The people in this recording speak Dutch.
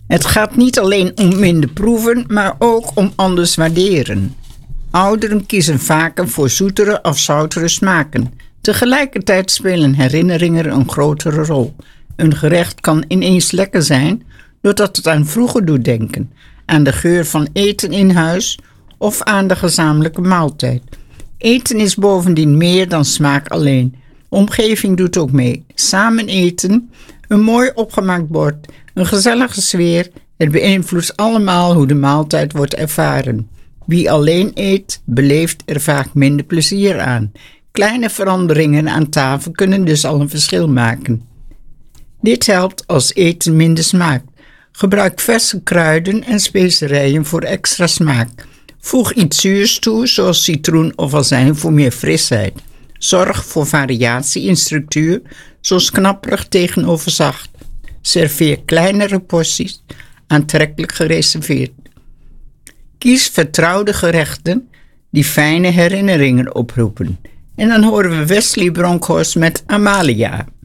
Het gaat niet alleen om minder proeven, maar ook om anders waarderen. Ouderen kiezen vaker voor zoetere of zoutere smaken. Tegelijkertijd spelen herinneringen een grotere rol. Een gerecht kan ineens lekker zijn doordat het aan vroeger doet denken, aan de geur van eten in huis of aan de gezamenlijke maaltijd. Eten is bovendien meer dan smaak alleen. Omgeving doet ook mee. Samen eten, een mooi opgemaakt bord, een gezellige sfeer, het beïnvloedt allemaal hoe de maaltijd wordt ervaren. Wie alleen eet, beleeft er vaak minder plezier aan. Kleine veranderingen aan tafel kunnen dus al een verschil maken. Dit helpt als eten minder smaakt. Gebruik verse kruiden en specerijen voor extra smaak. Voeg iets zuurs toe, zoals citroen of azijn voor meer frisheid. Zorg voor variatie in structuur, zoals knapperig tegenover zacht. Serveer kleinere porties, aantrekkelijk gereserveerd. Kies vertrouwde gerechten die fijne herinneringen oproepen. En dan horen we Wesley Bronkhorst met Amalia.